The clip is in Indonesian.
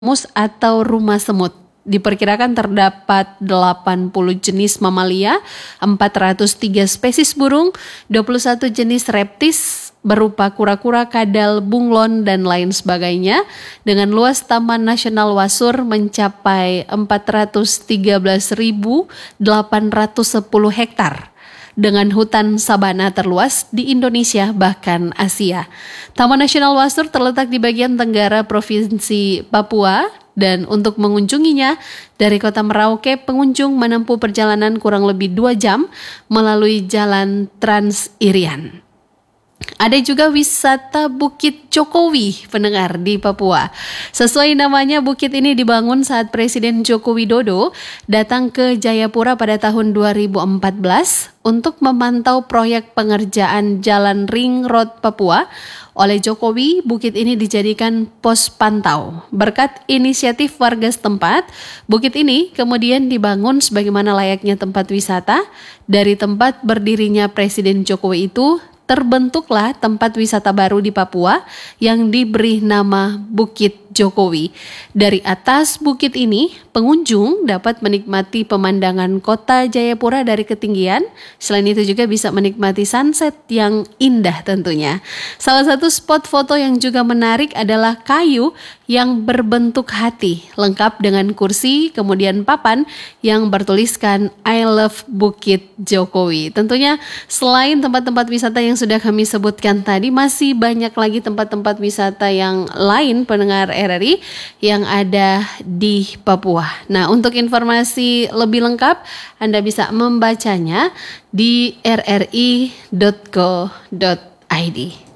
mus atau rumah semut. Diperkirakan terdapat 80 jenis mamalia, 403 spesies burung, 21 jenis reptis berupa kura-kura, kadal, bunglon, dan lain sebagainya. Dengan luas Taman Nasional Wasur mencapai 413.810 hektar. Dengan hutan sabana terluas di Indonesia bahkan Asia. Taman Nasional Wasur terletak di bagian tenggara Provinsi Papua dan untuk mengunjunginya dari Kota Merauke pengunjung menempuh perjalanan kurang lebih 2 jam melalui Jalan Trans Irian. Ada juga wisata Bukit Jokowi pendengar di Papua. Sesuai namanya, bukit ini dibangun saat Presiden Joko Widodo datang ke Jayapura pada tahun 2014 untuk memantau proyek pengerjaan Jalan Ring Road Papua. Oleh Jokowi, bukit ini dijadikan pos pantau. Berkat inisiatif warga setempat, bukit ini kemudian dibangun sebagaimana layaknya tempat wisata. Dari tempat berdirinya Presiden Jokowi itu, terbentuklah tempat wisata baru di Papua yang diberi nama Bukit Jokowi. Dari atas bukit ini, pengunjung dapat menikmati pemandangan kota Jayapura dari ketinggian. Selain itu juga bisa menikmati sunset yang indah tentunya. Salah satu spot foto yang juga menarik adalah kayu yang berbentuk hati, lengkap dengan kursi, kemudian papan yang bertuliskan I love Bukit Jokowi. Tentunya selain tempat-tempat wisata yang sudah kami sebutkan tadi, masih banyak lagi tempat-tempat wisata yang lain pendengar RRI yang ada di Papua. Nah, untuk informasi lebih lengkap Anda bisa membacanya di rri.co.id.